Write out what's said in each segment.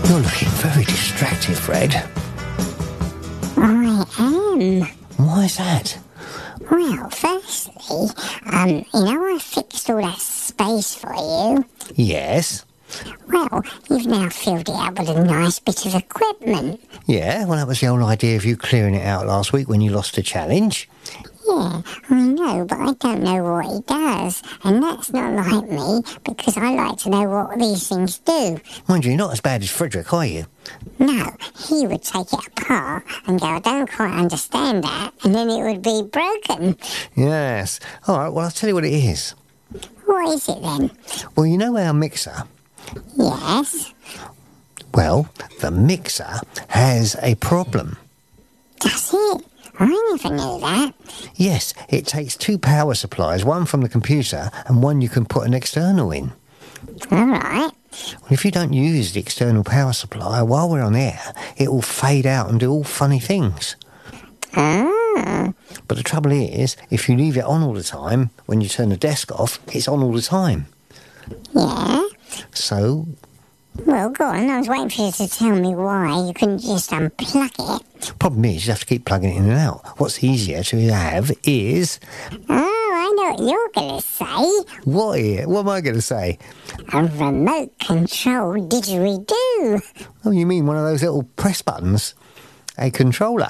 You're looking very distracted, Fred. I am. Why's that? Well, firstly, I fixed all that space for you. Yes. Well, you've now filled it out with a nice bit of equipment. Yeah, well, that was the whole idea of you clearing it out last week when you lost the challenge. Yeah, I know, but I don't know what he does. And that's not like me, because I like to know what these things do. Mind you, you're not as bad as Frederick, are you? No, he would take it apart and go, I don't quite understand that, and then it would be broken. Yes. All right, well, I'll tell you what it is. What is it then? Well, you know our mixer? Yes. Well, the mixer has a problem. Does it? I never knew that. Yes, it takes two power supplies, one from the computer and one you can put an external in. All right. Well, if you don't use the external power supply while we're on air, it will fade out and do all funny things. Ah. But the trouble is, if you leave it on all the time, when you turn the desk off, it's on all the time. Yeah? So, Well, go on. I was waiting for you to tell me why you couldn't just unplug it. problem is you have to keep plugging it in and out. What's easier to have is... Oh, I know what you're going to say. What am I going to say? A remote control didgeridoo. Oh, you mean one of those little press buttons? A controller?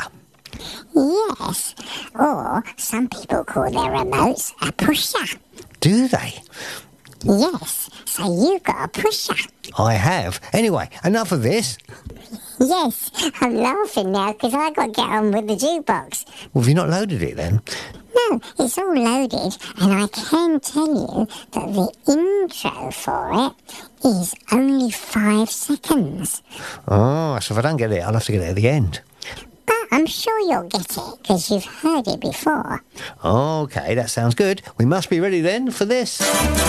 Yes. Or some people call their remotes a pusher. Do they? Yes. So you've got a pusher. I have. Anyway, enough of this. Yes. I'm laughing now because I got to get on with the jukebox. Well, have you not loaded it then? No, it's all loaded, and I can tell you that the intro for it is only 5 seconds. Oh, so if I don't get it, I'll have to get it at the end. But I'm sure you'll get it, because you've heard it before. OK, that sounds good. We must be ready then for this.